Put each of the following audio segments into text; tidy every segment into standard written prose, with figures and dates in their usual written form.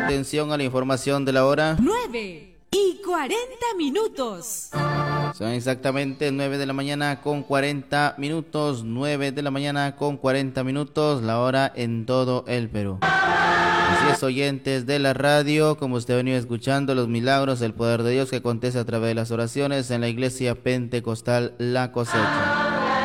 Atención a la información de la hora. 9:40. Son exactamente 9 de la mañana con 40 minutos. 9 de la mañana con 40 minutos, la hora en todo el Perú. Así es, oyentes de la radio, como usted ha venido escuchando, los milagros, el poder de Dios que acontece a través de las oraciones en la iglesia pentecostal La Cosecha.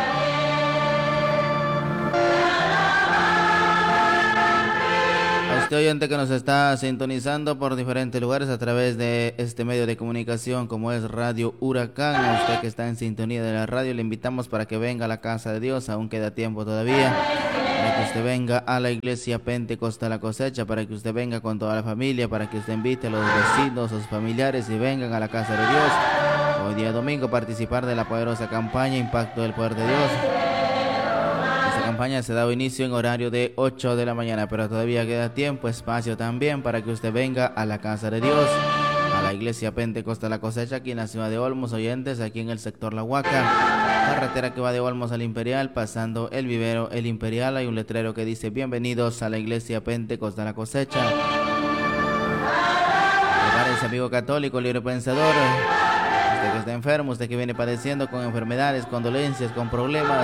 A usted, oyente, que nos está sintonizando por diferentes lugares a través de este medio de comunicación como es Radio Huracán, a usted que está en sintonía de la radio, le invitamos para que venga a la casa de Dios, aún queda tiempo todavía, para que usted venga a la iglesia pentecostal La Cosecha, para que usted venga con toda la familia, para que usted invite a los vecinos, a sus familiares y vengan a la casa de Dios. Hoy día domingo participar de la poderosa campaña Impacto del Poder de Dios. Esta campaña se da inicio en horario de 8 de la mañana, pero todavía queda tiempo, espacio también para que usted venga a la casa de Dios, a la iglesia pentecostal La Cosecha, aquí en la ciudad de Olmos, oyentes, aquí en el sector La Huaca, carretera que va de Olmos al Imperial, pasando el vivero El Imperial. Hay un letrero que dice: bienvenidos a la iglesia pentecostal La Cosecha. Prepárese, amigo católico, libre pensador, usted que está enfermo, usted que viene padeciendo con enfermedades, con dolencias, con problemas.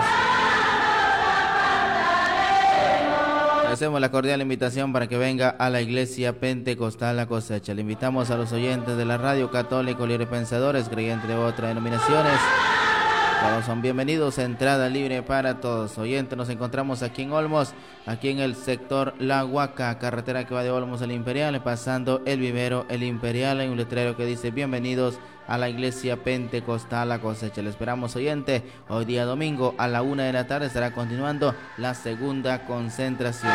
Hacemos la cordial invitación para que venga a la iglesia pentecostal La Cosecha. Le invitamos a los oyentes de la radio católico, libre pensadores, creyentes de otras denominaciones. Todos son bienvenidos, entrada libre para todos. Oyentes, nos encontramos aquí en Olmos, aquí en el sector La Huaca, carretera que va de Olmos al Imperial, pasando el vivero El Imperial. Hay un letrero que dice: bienvenidos a la iglesia pentecostal La Cosecha. Le esperamos, oyente. Hoy día domingo a la 1 de la tarde estará continuando la segunda concentración.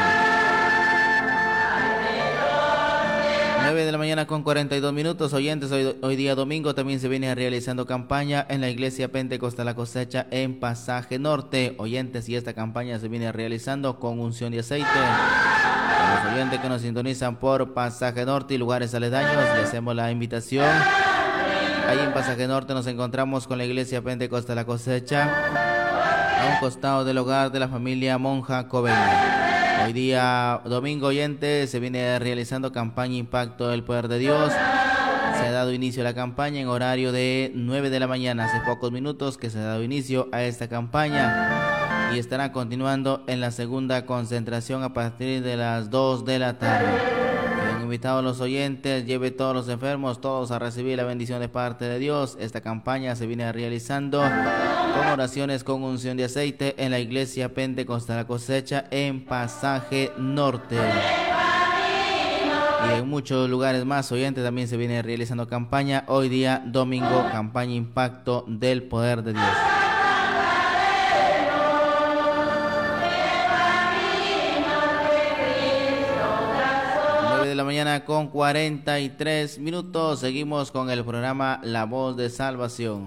9 de la mañana con 42 minutos, oyentes. Hoy día domingo también se viene realizando campaña en la iglesia pentecostal La Cosecha en Pasaje Norte, oyentes, y esta campaña se viene realizando con unción de aceite. A los oyentes que nos sintonizan por Pasaje Norte y lugares aledaños, le hacemos la invitación. Ahí en Pasaje Norte nos encontramos con la iglesia pentecostal La Cosecha, a un costado del hogar de la familia Monja Coveña. Hoy día domingo, oyente, se viene realizando campaña Impacto del Poder de Dios. Se ha dado inicio a la campaña en horario de 9 de la mañana, hace pocos minutos que se ha dado inicio a esta campaña, y estará continuando en la segunda concentración a partir de las 2 de la tarde. Invitados a los oyentes, lleve todos los enfermos, todos a recibir la bendición de parte de Dios. Esta campaña se viene realizando con oraciones con unción de aceite en la iglesia pentecostal La Cosecha en Pasaje Norte. Y en muchos lugares más, oyentes, también se viene realizando campaña hoy día domingo, campaña Impacto del Poder de Dios. De la mañana con 43 minutos. Seguimos con el programa La Voz de Salvación.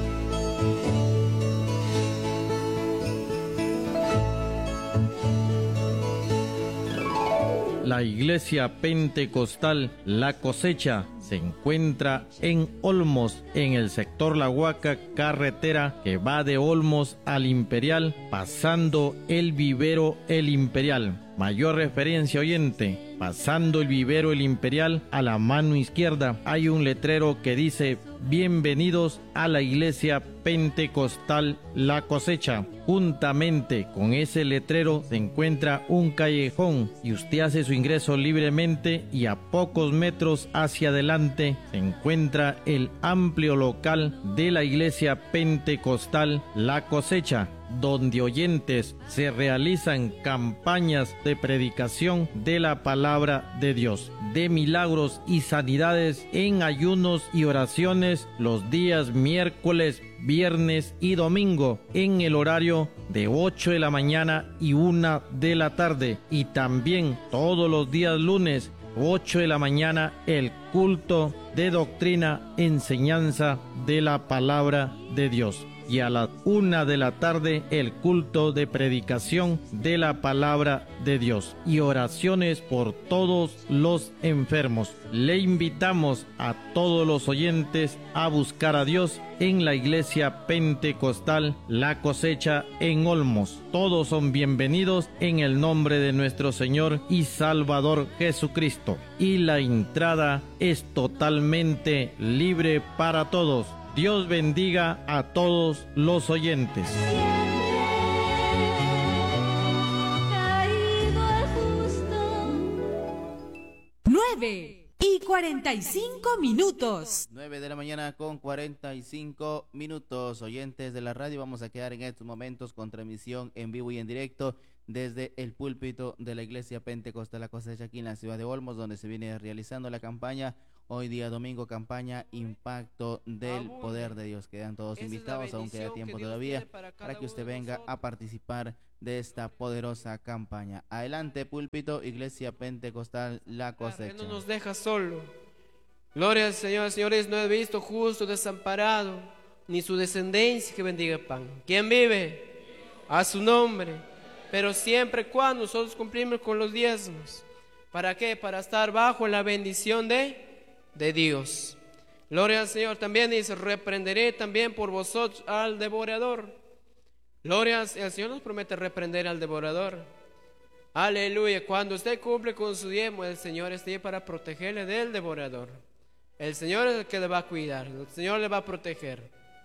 La iglesia pentecostal La Cosecha se encuentra en Olmos, en el sector La Huaca, carretera que va de Olmos al Imperial, pasando el vivero El Imperial. Mayor referencia, oyente, pasando el vivero El Imperial, a la mano izquierda hay un letrero que dice: bienvenidos a la iglesia pentecostal La Cosecha. Juntamente con ese letrero se encuentra un callejón y usted hace su ingreso libremente, y a pocos metros hacia adelante se encuentra el amplio local de la iglesia pentecostal La Cosecha, donde, oyentes, se realizan campañas de predicación de la palabra de Dios, de milagros y sanidades en ayunos y oraciones los días miércoles, viernes y domingo en el horario de 8 de la mañana y 1 de la tarde, y también todos los días lunes 8 de la mañana el culto de doctrina, enseñanza de la palabra de Dios. y a las 1 de la tarde el culto de predicación de la palabra de Dios y oraciones por todos los enfermos. Le invitamos a todos los oyentes a buscar a Dios en la iglesia pentecostal La Cosecha en Olmos. Todos son bienvenidos en el nombre de nuestro Señor y Salvador Jesucristo. Y la entrada es totalmente libre para todos. Dios bendiga a todos los oyentes. 9:45. 9 de la mañana con 45 minutos. Oyentes de la radio, vamos a quedar en estos momentos con transmisión en vivo y en directo desde el púlpito de la Iglesia Pentecostal La Cosecha aquí en la ciudad de Olmos, donde se viene realizando la campaña hoy día domingo, campaña Impacto del Poder de Dios. Quedan todos invitados, aún queda tiempo todavía para que usted venga a participar de esta poderosa campaña. Adelante, púlpito, Iglesia Pentecostal La Cosecha. No nos deja solo. Gloria al Señor. Señores, no he visto justo desamparado, ni su descendencia que bendiga pan. ¿Quién vive? A su nombre. Pero siempre cuando nosotros cumplimos con los diezmos. ¿Para qué? Para estar bajo la bendición de Dios. Gloria al Señor. También dice, reprenderé también por vosotros al devorador. Gloria al Señor. Nos promete reprender al devorador. Aleluya. Cuando usted cumple con su diezmo, el Señor está ahí para protegerle del devorador. El Señor es el que le va a cuidar, el Señor le va a proteger.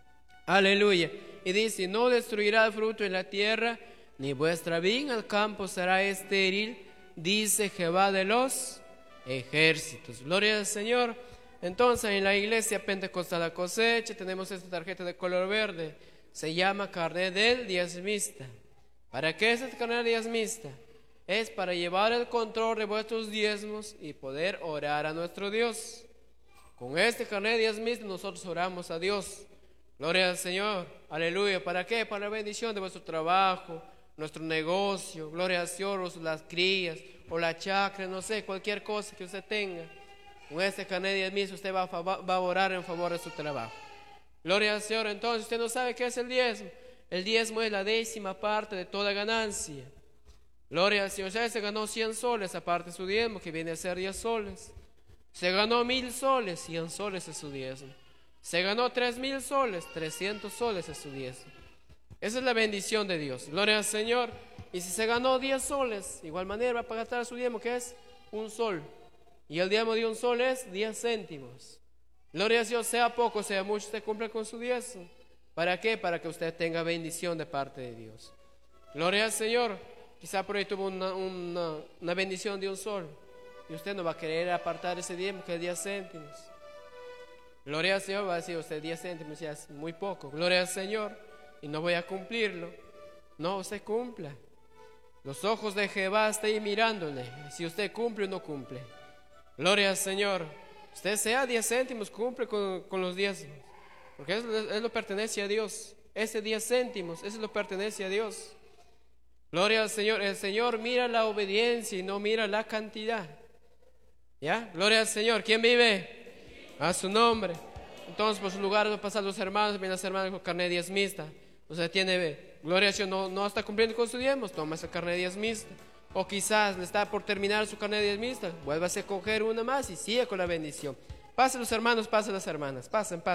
Aleluya. Y dice, no destruirá el fruto en la tierra, ni vuestra viña al campo será estéril, dice Jehová de los ejércitos. Gloria al Señor. Entonces en la iglesia Pentecostal La Cosecha tenemos esta tarjeta de color verde. Se llama carnet del diezmista. ¿Para qué es este carnet diezmista? Es para llevar el control de vuestros diezmos y poder orar a nuestro Dios. Con este carnet diezmista nosotros oramos a Dios. Gloria al Señor. Aleluya. ¿Para qué? Para la bendición de vuestro trabajo, nuestro negocio. Gloria al Señor, las crías o la chacra, no sé, cualquier cosa que usted tenga. Con este carnet diezmista usted va a orar en favor de su trabajo. Gloria al Señor. Entonces usted no sabe qué es el diezmo. El diezmo es la 10ª parte de toda ganancia. Gloria al Señor. Usted se ganó 100 soles aparte de su diezmo, que viene a ser 10 soles. Se ganó 1000 soles, 100 soles es su diezmo. Se ganó 3000 soles, 300 soles es su diezmo. Esa es la bendición de Dios. Gloria al Señor. Y si se ganó 10 soles, de igual manera va a gastar su diezmo, que es 1 sol. Y el diezmo de 1 sol es 10 céntimos. Gloria a Dios, sea poco, sea mucho, usted cumple con su diezmo. ¿Para qué? Para que usted tenga bendición de parte de Dios. Gloria al Señor. Quizá por ahí tuvo una bendición de 1 sol. Y usted no va a querer apartar ese diezmo, que es 10 céntimos. Gloria al Señor. Va a decir usted 10 céntimos, ya es muy poco. Gloria al Señor. Y no voy a cumplirlo. No, usted cumpla. Los ojos de Jehová están ahí mirándole. Si usted cumple o no cumple. Gloria al Señor. Usted sea 10 céntimos, cumple con los diezmos. Porque eso lo pertenece a Dios. Ese 10 céntimos, eso lo pertenece a Dios. Gloria al Señor. El Señor mira la obediencia y no mira la cantidad. ¿Ya? Gloria al Señor. ¿Quién vive? A su nombre. Entonces por su lugar van a pasar los hermanos, vienen las hermanas con carnet diezmista. Usted tiene, gloria al Señor, no está cumpliendo con su diezmos, toma esa carnet diezmista. O quizás le está por terminar su carnet diezmista, vuélvase a coger una más y siga con la bendición. Pasen los hermanos, pasen las hermanas, pasen.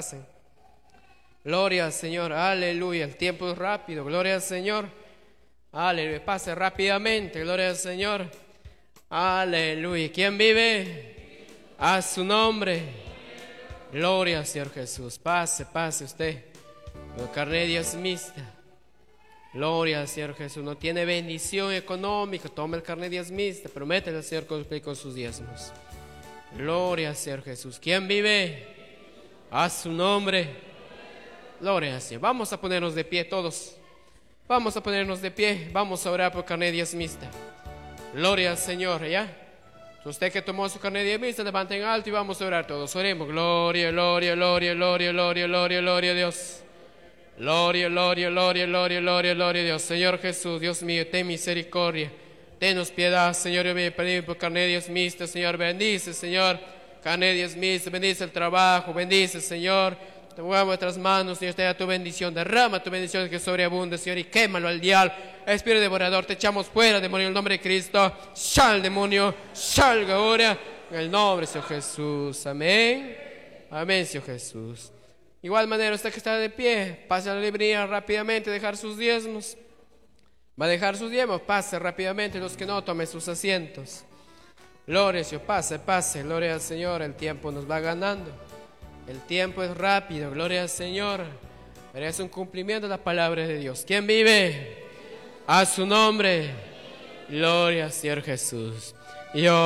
Gloria al Señor, aleluya. El tiempo es rápido, gloria al Señor. Aleluya, pase rápidamente, gloria al Señor. Aleluya. ¿Quién vive? A su nombre. Gloria al Señor Jesús. Pase usted. El carnet diezmista. Gloria al Señor Jesús. No tiene bendición económica, toma el carnet diezmista. Prométele al Señor cumplir con sus diezmos. Gloria al Señor Jesús. ¿Quién vive? A su nombre. Gloria al Señor. Vamos a ponernos de pie todos. Vamos a ponernos de pie. Vamos a orar por carnet diezmista. Gloria al Señor, ¿ya? Usted que tomó su carnet diezmista, levanten alto y vamos a orar todos. Oremos. Gloria, gloria, gloria, gloria, gloria, gloria, gloria a Dios. Gloria, gloria, gloria, gloria, gloria, gloria a Dios. Señor Jesús, Dios mío, ten misericordia. Tenos piedad, Señor, yo me pedí por carnet diezmista, Señor. Bendice, Señor, carnet diezmista. Bendice el trabajo, bendice, Señor. Te pongo en vuestras manos, Señor, te da tu bendición. Derrama tu bendición que sobreabunde, Señor, y quémalo al diablo. Espíritu devorador, te echamos fuera, demonio, en el nombre de Cristo. Sal, demonio, salga ahora. En el nombre de Señor Jesús. Amén. Amén, Señor Jesús. Igual manera, usted que está de pie, pase a la librería rápidamente, dejar sus diezmos. Va a dejar sus diezmos, pase rápidamente. Los que no, tomen sus asientos. Gloria a Dios, pase, pase. Gloria al Señor, el tiempo nos va ganando. El tiempo es rápido, gloria al Señor. Pero es un cumplimiento de las palabras de Dios. ¿Quién vive? A su nombre. Gloria al Señor Jesús. Yo